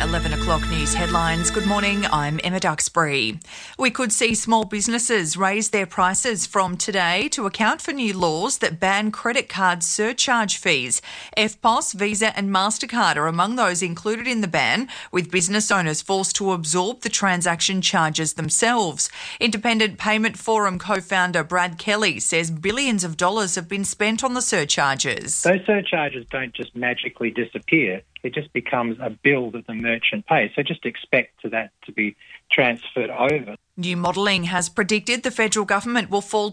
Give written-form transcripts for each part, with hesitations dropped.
11 o'clock news headlines. Good morning, I'm Emma Duxbury. We could see small businesses raise their prices from today to account for new laws that ban credit card surcharge fees. EFTPOS, Visa and MasterCard are among those included in the ban, with business owners forced to absorb the transaction charges themselves. Independent Payment Forum co-founder Brad Kelly says billions of dollars have been spent on the surcharges. Those surcharges don't just magically disappear. It just becomes a bill that the merchant pays. So just expect that to be transferred over. New modelling has predicted the federal government will fall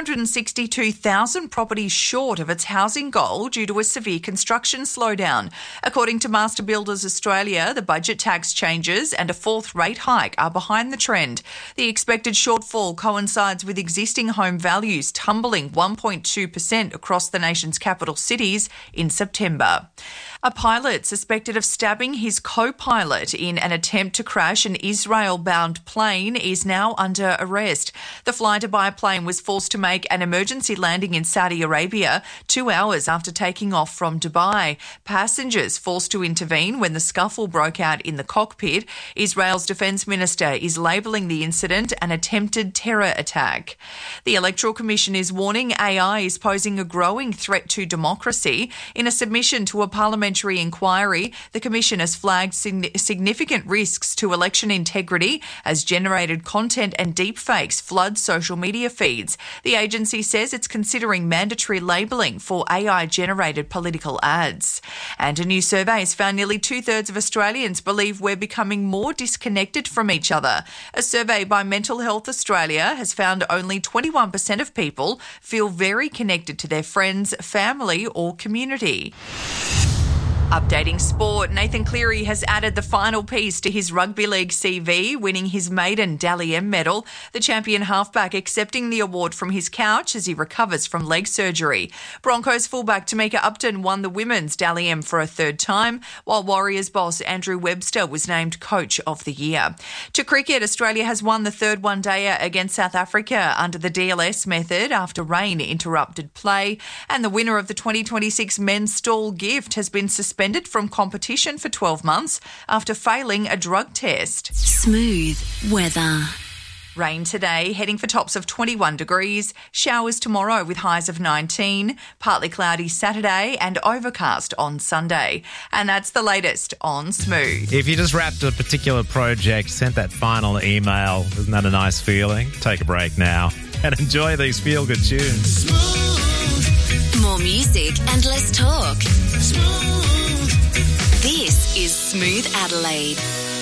262,000 properties short of its housing goal due to a severe construction slowdown. According to Master Builders Australia, the budget tax changes and a fourth rate hike are behind the trend. The expected shortfall coincides with existing home values tumbling 1.2% across the nation's capital cities in September. A pilot suspected of stabbing his co-pilot in an attempt to crash an Israel-bound plane is now under arrest. The fly Dubai plane was forced to make an emergency landing in Saudi Arabia 2 hours after taking off from Dubai. Passengers forced to intervene when the scuffle broke out in the cockpit. Israel's defence minister is labelling the incident an attempted terror attack. The Electoral Commission is warning AI is posing a growing threat to democracy. In a submission to a parliamentary inquiry, the Commission has flagged significant risks to election integrity as generated content and deepfakes flood social media feeds. The agency says it's considering mandatory labelling for AI-generated political ads. And a new survey has found nearly 2/3 of Australians believe we're becoming more disconnected from each other. A survey by Mental Health Australia has found only 21% of people feel very connected to their friends, family or community. Updating sport, Nathan Cleary has added the final piece to his rugby league CV, winning his maiden Dally M medal. The champion halfback accepting the award from his couch as he recovers from leg surgery. Broncos fullback Tamika Upton won the women's Dally M for a third time, while Warriors boss Andrew Webster was named Coach of the Year. To cricket, Australia has won the third one-dayer against South Africa under the DLS method after rain interrupted play, and the winner of the 2026 Men's Stall Gift has been suspended from competition for 12 months after failing a drug test. Smooth weather. Rain today, heading for tops of 21 degrees. Showers tomorrow with highs of 19. Partly cloudy Saturday and overcast on Sunday. And that's the latest on Smooth. If you just wrapped a particular project, sent that final email, isn't that a nice feeling? Take a break now and enjoy these feel-good tunes. Smooth. More music and less talk. Smooth. This is Smooth Adelaide.